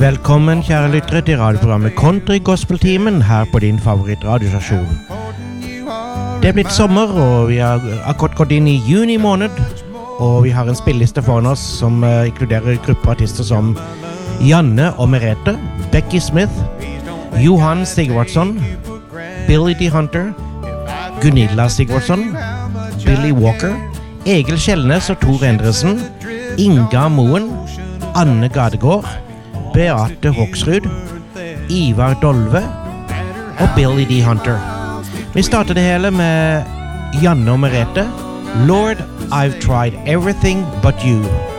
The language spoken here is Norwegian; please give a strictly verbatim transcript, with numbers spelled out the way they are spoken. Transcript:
Velkommen, kjære lyttere, til radioprogrammet Country Gospel-timen her på din favorittradiostasjon. Det er blitt sommer, og vi har akkurat gått inn i juni måned, og vi har en spilleliste foran oss som uh, inkluderer gruppeartister som Janne og Merete, Becky Smith, Johan Sigvardsson, Billy D. Hunter, Gunilla Sigvardsson, Billy Walker, Egil Kjellnes og Tor Endresen, Inga Moen, Anne Gadegård, Beate Hoksrud, Ivar Dolve og Billy D. Hunter. Vi starter det hele med Janne og Merete, Lord, I've tried everything but you.